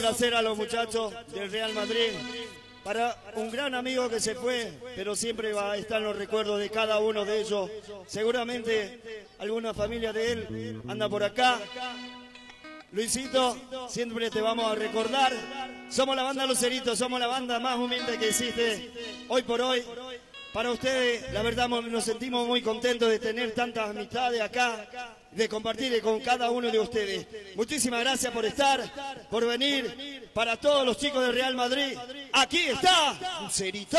Agradecer a los muchachos del Real Madrid, para un gran amigo que se fue, pero siempre va a estar en los recuerdos de cada uno de ellos. Seguramente alguna familia de él anda por acá. Luisito, siempre te vamos a recordar. Somos la banda Lucerito, somos la banda más humilde que existe hoy por hoy. Para ustedes, la verdad, nos sentimos muy contentos de tener tantas amistades acá, de compartir con cada uno de ustedes. Muchísimas gracias por estar, por venir. Para todos los chicos de Real Madrid, aquí está Lucerito.